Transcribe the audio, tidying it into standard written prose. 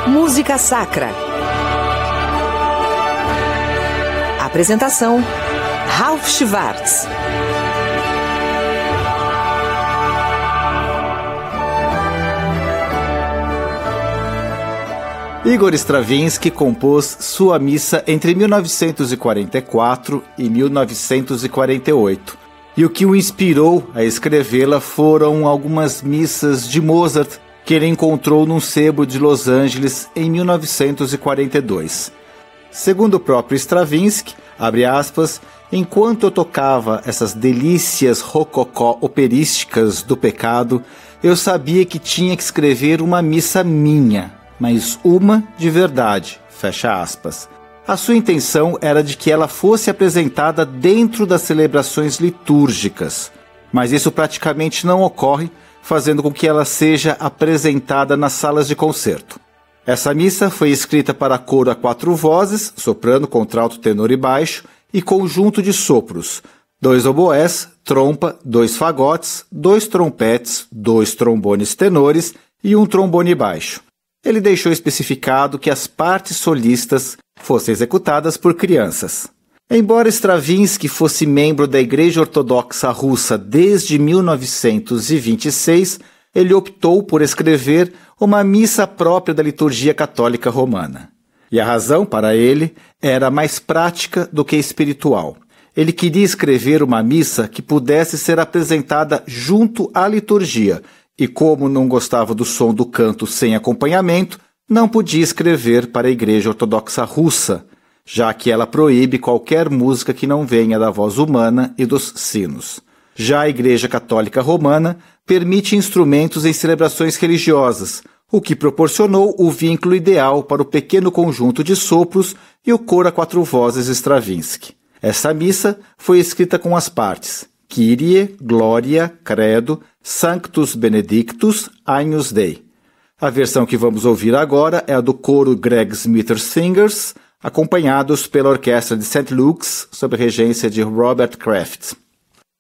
Música Sacra. Apresentação: Ralf Schwartz. Igor Stravinsky compôs sua missa entre 1944 e 1948, e o que o inspirou a escrevê-la foram algumas missas de Mozart que ele encontrou num sebo de Los Angeles em 1942. Segundo o próprio Stravinsky, abre aspas, enquanto eu tocava essas delícias rococó operísticas do pecado, eu sabia que tinha que escrever uma missa minha, mas uma de verdade, fecha aspas. A sua intenção era de que ela fosse apresentada dentro das celebrações litúrgicas, mas isso praticamente não ocorre, fazendo com que ela seja apresentada nas salas de concerto. Essa missa foi escrita para coro a 4 vozes, soprano, contralto, tenor e baixo, e conjunto de sopros, 2 oboés, trompa, 2 fagotes, 2 trompetes, 2 trombones tenores e 1 trombone baixo. Ele deixou especificado que as partes solistas fossem executadas por crianças. Embora Stravinsky fosse membro da Igreja Ortodoxa Russa desde 1926, ele optou por escrever uma missa própria da liturgia católica romana. E a razão para ele era mais prática do que espiritual. Ele queria escrever uma missa que pudesse ser apresentada junto à liturgia, e como não gostava do som do canto sem acompanhamento, não podia escrever para a Igreja Ortodoxa Russa, já que ela proíbe qualquer música que não venha da voz humana e dos sinos. Já a Igreja Católica Romana permite instrumentos em celebrações religiosas, o que proporcionou o vínculo ideal para o pequeno conjunto de sopros e o coro a 4 vozes Stravinsky. Essa missa foi escrita com as partes Kyrie, Gloria, Credo, Sanctus Benedictus, Agnus Dei. A versão que vamos ouvir agora é a do coro Greg Smithers Singers, acompanhados pela Orquestra de St. Luke's, sob regência de Robert Kraft.